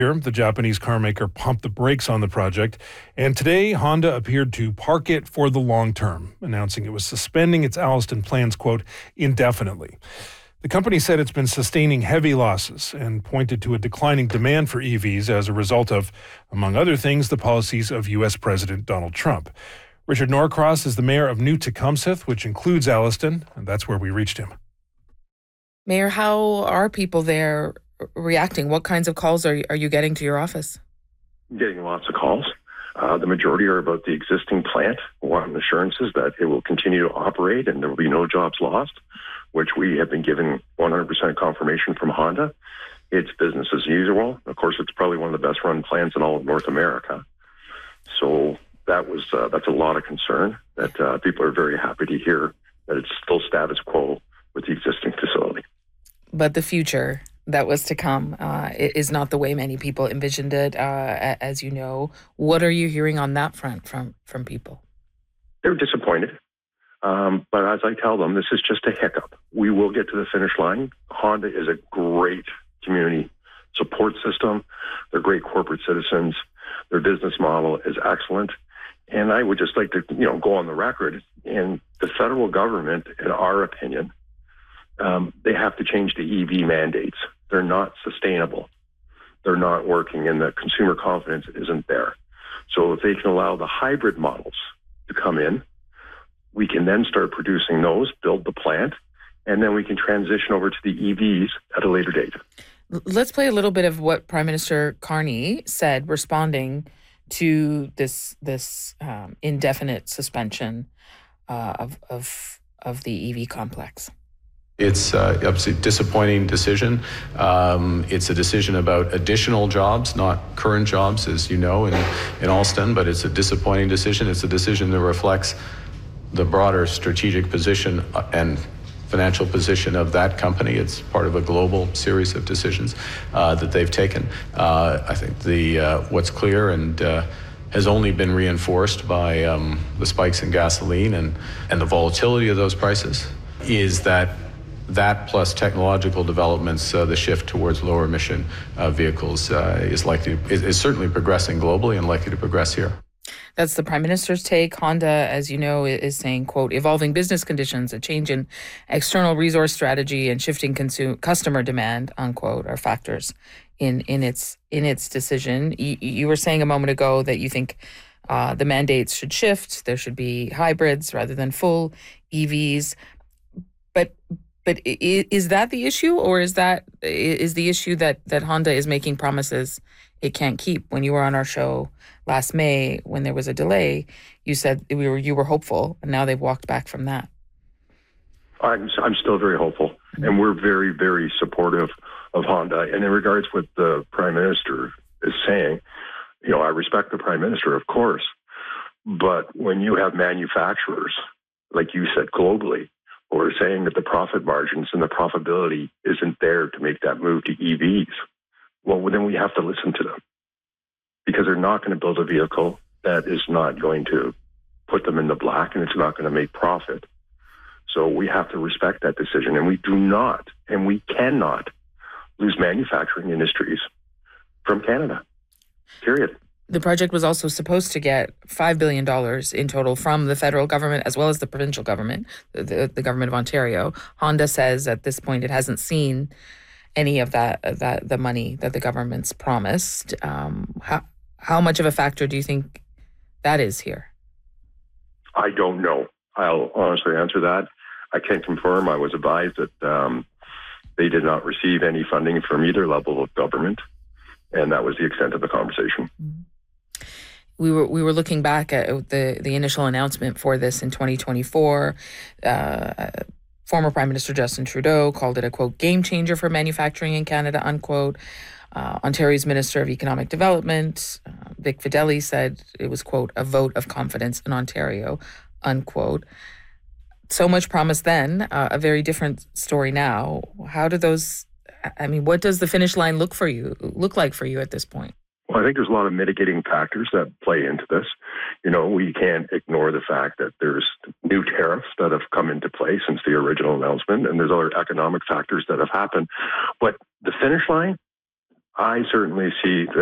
Here, the Japanese carmaker pumped the brakes on the project, and today Honda appeared to park it for the long term, announcing it was suspending its Alliston plans, quote, indefinitely. The company said it's been sustaining heavy losses and pointed to a declining demand for EVs as a result of, among other things, the policies of U.S. President Donald Trump. Richard Norcross is the mayor of New Tecumseth, which includes Alliston, and that's where we reached him. Mayor, how are people there reacting? What kinds of calls are you getting to your office? Getting lots of calls. The majority are about the existing plant, wanting assurances that it will continue to operate and there will be no jobs lost, which we have been given 100% confirmation from Honda. It's business as usual. Of course, it's probably one of the best run plants in all of North America. So that's a lot of concern that people are very happy to hear that it's still status quo with the existing facility. But the future that was to come is not the way many people envisioned it, as you know. What are you hearing on that front from people? They're disappointed. But as I tell them, this is just a hiccup. We will get to the finish line. Honda is a great community support system. They're great corporate citizens. Their business model is excellent. And I would just like to, go on the record. And the federal government, in our opinion, they have to change the EV mandates. They're not sustainable. They're not working, and the consumer confidence isn't there. So if they can allow the hybrid models to come in, we can then start producing those, build the plant, and then we can transition over to the EVs at a later date. Let's play a little bit of what Prime Minister Carney said responding to this indefinite suspension of the EV complex. It's obviously a disappointing decision. It's a decision about additional jobs, not current jobs, as you know, in Alliston, but it's a disappointing decision. It's a decision that reflects the broader strategic position and financial position of that company. It's part of a global series of decisions that they've taken. I think what's clear and has only been reinforced by the spikes in gasoline and the volatility of those prices is that plus technological developments, the shift towards lower emission vehicles is certainly progressing globally and likely to progress here. That's the Prime Minister's take. Honda, as you know, is saying, quote, evolving business conditions, a change in external resource strategy and shifting customer demand, unquote, are factors in its decision. You were saying a moment ago that you think the mandates should shift. There should be hybrids rather than full EVs. But is that the issue, or is the issue that Honda is making promises it can't keep? When you were on our show last May, when there was a delay, you said you were hopeful, and now they've walked back from that. I'm still very hopeful, and we're very, very supportive of Honda. And in regards to what the Prime Minister is saying, I respect the Prime Minister, of course, but when you have manufacturers, like you said, globally, who are saying that the profit margins and the profitability isn't there to make that move to EVs, well, then we have to listen to them, because they're not going to build a vehicle that is not going to put them in the black and it's not going to make profit. So we have to respect that decision, and we do not, and we cannot lose manufacturing industries from Canada, period. The project was also supposed to get $5 billion in total from the federal government as well as the provincial government, the government of Ontario. Honda says at this point it hasn't seen any of the money that the government's promised. How much of a factor do you think that is here? I don't know. I'll honestly answer that. I can't confirm. I was advised that they did not receive any funding from either level of government, and that was the extent of the conversation. Mm-hmm. We were looking back at the initial announcement for this in 2024. Former Prime Minister Justin Trudeau called it a, quote, game changer for manufacturing in Canada, unquote. Ontario's Minister of Economic Development, Vic Fedeli, said it was, quote, a vote of confidence in Ontario, unquote. So much promise then, a very different story now. What does the finish line look like for you at this point? Well, I think there's a lot of mitigating factors that play into this. We can't ignore the fact that there's new tariffs that have come into play since the original announcement, and there's other economic factors that have happened. But the finish line, I certainly see